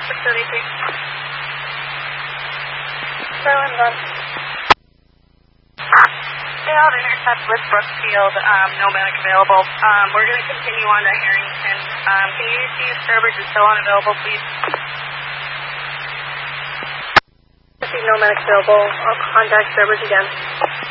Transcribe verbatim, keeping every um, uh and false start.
six thirty-three. Berlin one. Stay out intercept with Brookfield, um, no medic available. Um, we're going to continue on to Harrington. Um, can you see if Sturbridge is still unavailable, please? I see no medic available. I'll contact Sturbridge again.